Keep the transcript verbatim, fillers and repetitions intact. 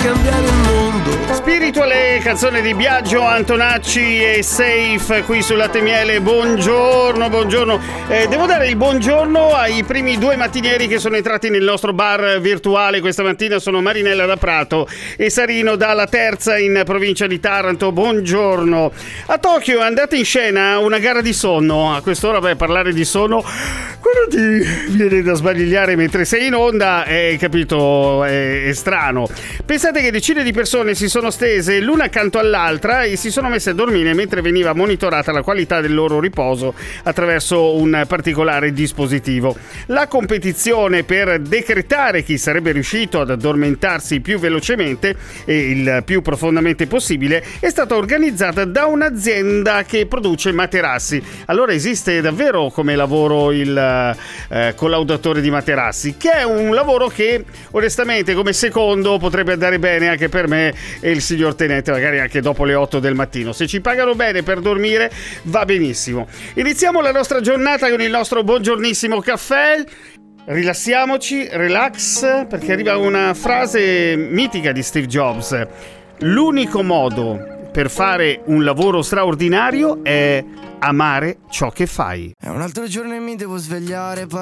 cambiare il mondo. Spirituale, canzone di Biagio, Antonacci e Safe qui su Latte e Miele. Buongiorno, buongiorno. Eh, devo dare il buongiorno ai primi due mattinieri che sono entrati nel nostro bar virtuale questa mattina. Sono Marinella da Prato e Sarino dalla Terza in provincia di Taranto. Buongiorno. A Tokyo è andata in scena una gara di sonno. A quest'ora, beh, parlare di sonno, quello ti viene da sbadigliare mentre sei in onda, è, capito, è, è strano. Pensate che decine di persone si sono stese l'una accanto all'altra e si sono messe a dormire mentre veniva monitorata la qualità del loro riposo attraverso un particolare dispositivo. La competizione per decretare chi sarebbe riuscito ad addormentarsi più velocemente e il più profondamente possibile è stata organizzata da un'azienda che produce materassi. Allora esiste davvero come lavoro il eh, collaudatore di materassi, che è un lavoro che onestamente come secondo potrebbe andare bene anche per me e il signor tenente, magari anche dopo le otto del mattino. Se ci pagano bene per dormire va benissimo. Iniziamo la nostra giornata con il nostro buongiornissimo caffè. Rilassiamoci, relax, perché arriva una frase mitica di Steve Jobs: l'unico modo per fare un lavoro straordinario è amare ciò che fai. È un altro giorno e mi devo svegliare.